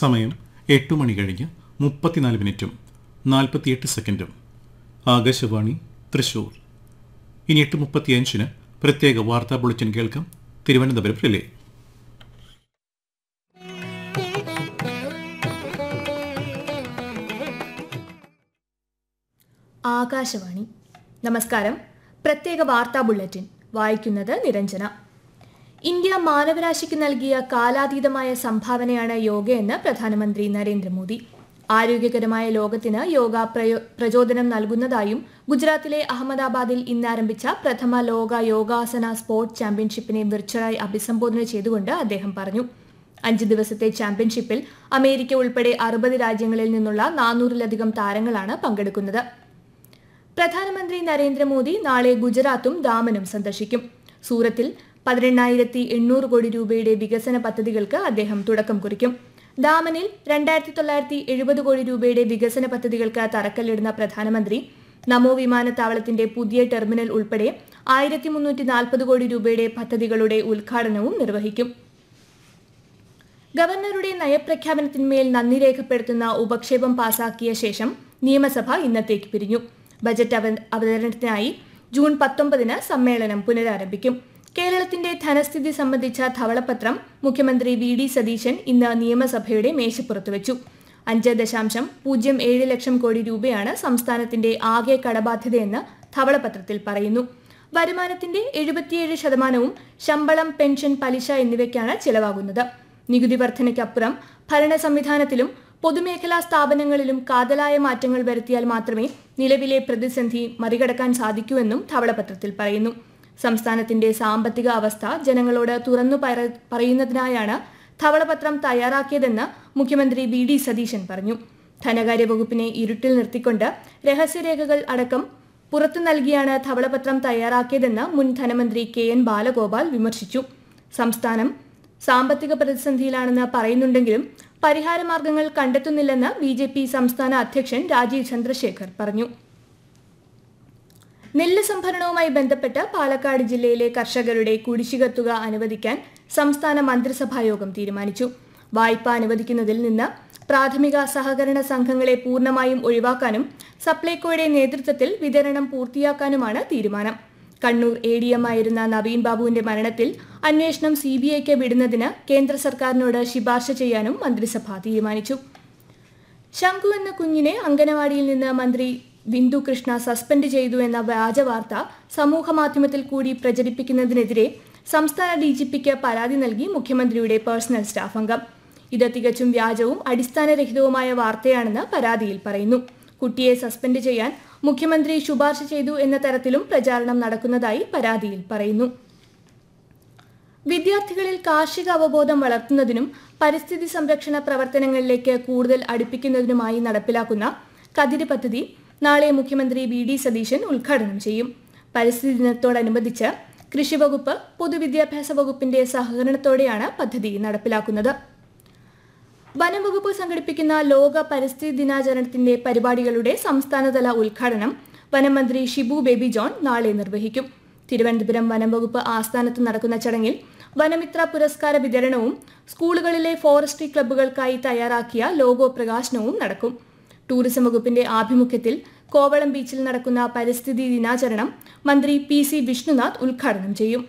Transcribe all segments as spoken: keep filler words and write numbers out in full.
സമയം എട്ട് മണി കഴിഞ്ഞ് മുപ്പത്തിനാല് മിനിറ്റും നാൽപ്പത്തിയെട്ട് സെക്കൻഡും. ആകാശവാണി തൃശൂർ. ഇനി എട്ട് മുപ്പത്തിയഞ്ചിന് പ്രത്യേക വാർത്താ ബുള്ളറ്റിൻ കേൾക്കാം. തിരുവനന്തപുരം റിലേ. ആകാശവാണി. നമസ്കാരം. പ്രത്യേക വാർത്താ ബുള്ളറ്റിൻ വായിക്കുന്നത് നിരഞ്ജന. ഇന്ത്യ മാനവരാശിക്ക് നൽകിയ കാലാതീതമായ സംഭാവനയാണ് യോഗയെന്ന് പ്രധാനമന്ത്രി നരേന്ദ്രമോദി. ആരോഗ്യകരമായ ലോകത്തിന് യോഗ പ്രയോ പ്രചോദനം നൽകുന്നതായും ഗുജറാത്തിലെ അഹമ്മദാബാദിൽ ഇന്ന് ആരംഭിച്ച പ്രഥമ ലോക യോഗാസന സ്പോർട്സ് ചാമ്പ്യൻഷിപ്പിനെ വിർച്വലായി അഭിസംബോധന ചെയ്തുകൊണ്ട് അദ്ദേഹം പറഞ്ഞു. അഞ്ച് ദിവസത്തെ ചാമ്പ്യൻഷിപ്പിൽ അമേരിക്ക ഉൾപ്പെടെ അറുപത് രാജ്യങ്ങളിൽ നിന്നുള്ള നാനൂറിലധികം താരങ്ങളാണ് പങ്കെടുക്കുന്നത്. പ്രധാനമന്ത്രി നരേന്ദ്രമോദി നാളെ ഗുജറാത്തും ദാമനും സന്ദർശിക്കും. സൂറത്തിൽ പതിനെണ്ണായിരത്തി എണ്ണൂറ് കോടി രൂപയുടെ വികസന പദ്ധതികൾക്ക് അദ്ദേഹം തുടക്കം കുറിക്കും. ദാമനിൽ രണ്ടായിരത്തി തൊള്ളായിരത്തി എഴുപത് കോടി രൂപയുടെ വികസന പദ്ധതികൾക്ക് തറക്കല്ലിടുന്ന പ്രധാനമന്ത്രി നമോ വിമാനത്താവളത്തിന്റെ പുതിയ ടെർമിനൽ ഉൾപ്പെടെ ആയിരത്തി മുന്നൂറ്റി നാൽപ്പത് കോടി രൂപയുടെ പദ്ധതികളുടെ ഉദ്ഘാടനവും നിർവഹിക്കും. ഗവർണറുടെ നയപ്രഖ്യാപനത്തിന്മേൽ നന്ദി രേഖപ്പെടുത്തുന്ന ഉപക്ഷേപം പാസാക്കിയ ശേഷം നിയമസഭ ഇന്നത്തേക്ക് പിരിഞ്ഞു. ബജറ്റ് അവ അവതരണത്തിനായി ജൂൺ പത്തൊമ്പതിന് സമ്മേളനം പുനരാരംഭിക്കും. കേരളത്തിന്റെ ധനസ്ഥിതി സംബന്ധിച്ച ധവളപത്രം മുഖ്യമന്ത്രി വി ഡി സതീശൻ ഇന്ന് നിയമസഭയുടെ മേശപ്പുറത്ത് വെച്ചു. അഞ്ച് ദശാംശം പൂജ്യം ഏഴ് ലക്ഷം കോടി രൂപയാണ് സംസ്ഥാനത്തിന്റെ ആകെ കടബാധ്യതയെന്ന് ധവളപത്രത്തിൽ പറയുന്നു. വരുമാനത്തിന്റെ എഴുപത്തിയേഴ് ശതമാനവും ശമ്പളം, പെൻഷൻ, പലിശ എന്നിവയ്ക്കാണ് ചെലവാകുന്നത്. നികുതി വർധനയ്ക്കപ്പുറം ഭരണ സംവിധാനത്തിലും പൊതുമേഖലാ സ്ഥാപനങ്ങളിലും കാതലായ മാറ്റങ്ങൾ വരുത്തിയാൽ മാത്രമേ നിലവിലെ പ്രതിസന്ധി മറികടക്കാൻ സാധിക്കൂവെന്നും ധവളപത്രത്തിൽ പറയുന്നു. സംസ്ഥാനത്തിന്റെ സാമ്പത്തിക അവസ്ഥ ജനങ്ങളോട് തുറന്നു പറയുന്നതിനായാണ് ധവളപത്രം തയ്യാറാക്കിയതെന്ന് മുഖ്യമന്ത്രി വി ഡി സതീശൻ പറഞ്ഞു. ധനകാര്യ വകുപ്പിനെ ഇരുട്ടിൽ നിർത്തിക്കൊണ്ട് രഹസ്യരേഖകൾ അടക്കം പുറത്തു നൽകിയാണ് ധവളപത്രം തയ്യാറാക്കിയതെന്ന് മുൻ ധനമന്ത്രി കെ എൻ ബാലഗോപാൽ വിമർശിച്ചു. സംസ്ഥാനം സാമ്പത്തിക പ്രതിസന്ധിയിലാണെന്ന് പറയുന്നുണ്ടെങ്കിലും പരിഹാരമാർഗങ്ങൾ കണ്ടെത്തുന്നില്ലെന്ന് ബി ജെ പി സംസ്ഥാന അധ്യക്ഷൻ രാജീവ് ചന്ദ്രശേഖർ പറഞ്ഞു. നെല്ല് സംഭരണവുമായി ബന്ധപ്പെട്ട് പാലക്കാട് ജില്ലയിലെ കർഷകരുടെ കുടിശ്ശിക തുക അനുവദിക്കാൻ സംസ്ഥാന മന്ത്രിസഭായോഗം തീരുമാനിച്ചു. വായ്പ അനുവദിക്കുന്നതിൽ നിന്ന് പ്രാഥമിക സഹകരണ സംഘങ്ങളെ പൂർണ്ണമായും ഒഴിവാക്കാനും സപ്ലൈകോയുടെ നേതൃത്വത്തിൽ വിതരണം പൂർത്തിയാക്കാനുമാണ് തീരുമാനം. കണ്ണൂർ എ ഡി എം ആയിരുന്ന നവീൻ ബാബുവിന്റെ മരണത്തിൽ അന്വേഷണം സി ബി ഐക്ക് വിടുന്നതിന് കേന്ദ്ര സർക്കാരിനോട് ശുപാർശ ചെയ്യാനും മന്ത്രിസഭ തീരുമാനിച്ചു. ശംഖു എന്ന കുഞ്ഞിനെ അംഗനവാടിയിൽ നിന്ന് മന്ത്രി ബിന്ദു കൃഷ്ണ സസ്പെൻഡ് ചെയ്തു എന്ന വ്യാജ വാർത്ത സമൂഹ മാധ്യമത്തിൽ കൂടി പ്രചരിപ്പിക്കുന്നതിനെതിരെ സംസ്ഥാന ഡി ജി പിക്ക് പരാതി നൽകി മുഖ്യമന്ത്രിയുടെ പേഴ്സണൽ സ്റ്റാഫ് അംഗം. ഇത് തികച്ചും വ്യാജവും അടിസ്ഥാനരഹിതവുമായ വാർത്തയാണെന്ന് പരാതിയിൽ പറയുന്നു. കുട്ടിയെ സസ്പെൻഡ് ചെയ്യാൻ മുഖ്യമന്ത്രി ശുപാർശ ചെയ്തു എന്ന തരത്തിലും പ്രചാരണം നടക്കുന്നതായി പരാതിയിൽ പറയുന്നു. വിദ്യാർത്ഥികളിൽ കാർഷിക അവബോധം വളർത്തുന്നതിനും പരിസ്ഥിതി സംരക്ഷണ പ്രവർത്തനങ്ങളിലേക്ക് കൂടുതൽ അടുപ്പിക്കുന്നതിനുമായി നടപ്പിലാക്കുന്ന കതിര് പദ്ധതി നാളെ മുഖ്യമന്ത്രി വി ഡി സതീശൻ ഉദ്ഘാടനം ചെയ്യും. പരിസ്ഥിതി ദിനത്തോടനുബന്ധിച്ച് കൃഷിവകുപ്പ്, പൊതുവിദ്യാഭ്യാസ വകുപ്പിന്റെ സഹകരണത്തോടെയാണ് പദ്ധതി നടപ്പിലാക്കുന്നത്. വനംവകുപ്പ് സംഘടിപ്പിക്കുന്ന ലോക പരിസ്ഥിതി ദിനാചരണത്തിന്റെ പരിപാടികളുടെ സംസ്ഥാനതല ഉദ്ഘാടനം വനമന്ത്രി ഷിബു ബേബി ജോൺ നാളെ നിർവഹിക്കും. തിരുവനന്തപുരം വനംവകുപ്പ് ആസ്ഥാനത്ത് നടക്കുന്ന ചടങ്ങിൽ വനമിത്ര പുരസ്കാര വിതരണവും സ്കൂളുകളിലെ ഫോറസ്ട്രി ക്ലബ്ബുകൾക്കായി തയ്യാറാക്കിയ ലോഗോ പ്രകാശനവും നടക്കും. ടൂറിസം വകുപ്പിന്റെ ആഭിമുഖ്യത്തിൽ കോവളം ബീച്ചിൽ നടക്കുന്ന പരിസ്ഥിതി ദിനാചരണം മന്ത്രി പി സി വിഷ്ണുനാഥ് ഉദ്ഘാടനം ചെയ്യും.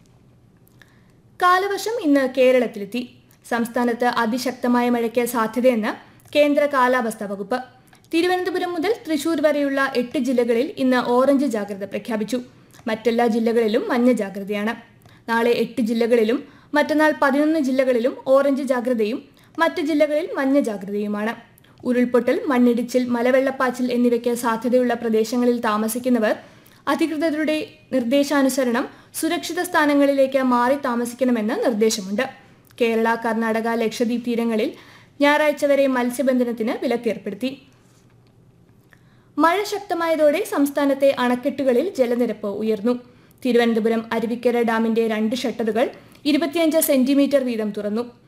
കാലവർഷം ഇന്ന് കേരളത്തിലെത്തി. സംസ്ഥാനത്ത് അതിശക്തമായ മഴയ്ക്ക് സാധ്യതയെന്ന് കേന്ദ്ര കാലാവസ്ഥാ വകുപ്പ്. തിരുവനന്തപുരം മുതൽ തൃശൂർ വരെയുള്ള എട്ട് ജില്ലകളിൽ ഇന്ന് ഓറഞ്ച് ജാഗ്രത പ്രഖ്യാപിച്ചു. മറ്റെല്ലാ ജില്ലകളിലും മഞ്ഞ ജാഗ്രതയാണ്. നാളെ എട്ട് ജില്ലകളിലും മറ്റന്നാൾ പതിനൊന്ന് ജില്ലകളിലും ഓറഞ്ച് ജാഗ്രതയും മറ്റ് ജില്ലകളിൽ മഞ്ഞ ജാഗ്രതയുമാണ്. ഉരുൾപൊട്ടൽ, മണ്ണിടിച്ചിൽ, മലവെള്ളപ്പാച്ചിൽ എന്നിവയ്ക്ക് സാധ്യതയുള്ള പ്രദേശങ്ങളിൽ താമസിക്കുന്നവർ അധികൃതരുടെ നിർദ്ദേശാനുസരണം സുരക്ഷിത സ്ഥാനങ്ങളിലേക്ക് മാറി താമസിക്കണമെന്ന് നിർദ്ദേശമുണ്ട്. കേരള, കർണാടക, ലക്ഷദ്വീപ് തീരങ്ങളിൽ ഞായറാഴ്ച വരെ മത്സ്യബന്ധനത്തിന് വിലക്കേർപ്പെടുത്തി. മഴ ശക്തമായതോടെ സംസ്ഥാനത്തെ അണക്കെട്ടുകളിൽ ജലനിരപ്പ് ഉയർന്നു. തിരുവനന്തപുരം അരുവിക്കര ഡാമിന്റെ രണ്ട് ഷട്ടറുകൾ ഇരുപത്തിയഞ്ച് സെന്റിമീറ്റർ വീതം തുറന്നു.